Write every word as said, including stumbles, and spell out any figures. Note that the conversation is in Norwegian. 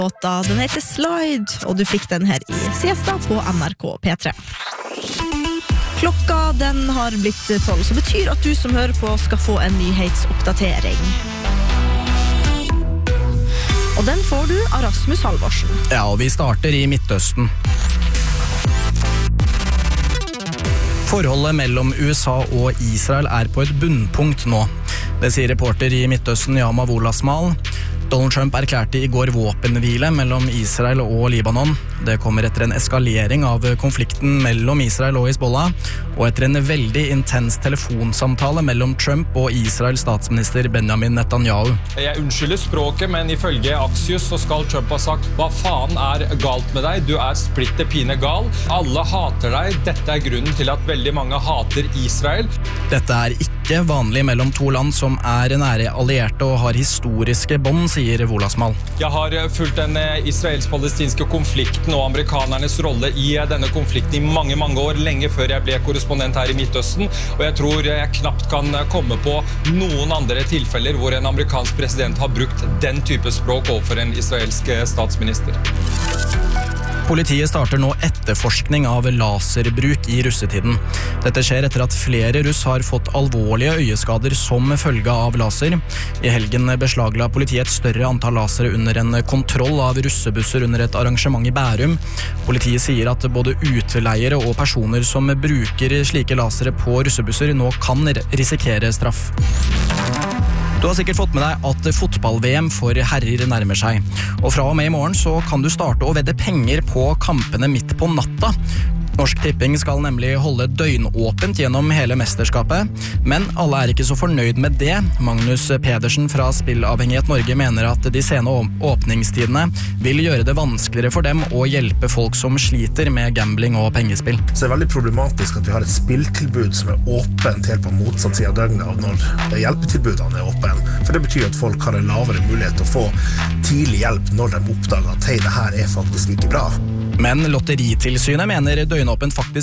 Låta, den heter Slide, og du fikk den her i Siesta på N R K P tre. Klokka den har blitt tolv, så betyr at du som hører på skal få en nyhetsoppdatering. Og den får du av Rasmus Halvorsen. Ja, og vi starter i Midtøsten. Forholdet mellom U S A og Israel er på et bunnpunkt nå. Det sier reporter i Midtøsten Yama Wolasmal. Donald Trump erklærte i går våpenhvile mellom Israel og Libanon. Det kommer etter en eskalering av konflikten mellom Israel og Hezbollah, og etter en veldig intens telefonsamtale mellom Trump og Israels statsminister Benjamin Netanyahu. Jeg unnskylder språket, men ifølge Axios så skal Trump ha sagt «Hva faen er galt med deg? Du er splitter pine gal. Alle hater deg. Dette er grunnen til at veldig mange hater Israel.» Dette er ikke vanlig mellom to land som er nære allierte og har historiske bånd, sier Wolasmal. Jeg har fulgt den israelsk-palestinske konflikten og amerikanernes rolle i denne konflikten i mange, mange år, lenge før jeg ble korrespondent her i Midtøsten, og jeg tror jeg knapt kan komme på noen andre tilfeller hvor en amerikansk president har brukt den type språk overfor en israelsk statsminister. Politiet starter nå etterforskning av laserbruk i russetiden. Dette skjer etter at flere russ har fått alvorlige øyeskader som følge av laser. I helgen beslagla politiet et større antall lasere under en kontroll av russebusser under et arrangement i Bærum. Politiet sier at både utleiere og personer som bruker slike lasere på russebusser nå kan risikere straff. Du har sikkert fått med deg at fotball-V M for herrer nærmer seg. Og fra og med i morgen så kan du starte å vedde penger på kampene midt på natta. Norsk Tipping skal nemlig holde døgnåpent gjennom hele mesterskapet, men alle er ikke så fornøyd med det. Magnus Pedersen fra Spillavhengighet Norge mener at de sene åpningstidene vil gjøre det vanskeligere for dem å hjelpe folk som sliter med gambling og pengespill. Så det er veldig problematisk at vi har et spilltilbud som er åpent helt på motsatt side av døgnet når hjelpetilbudene er åpent. For det betyr at folk har en lavere mulighet til å få tidlig hjelp når de oppdager at hei, det her er faktisk ikke bra. Men Lotteritilsynet mener døgnåpent faktisk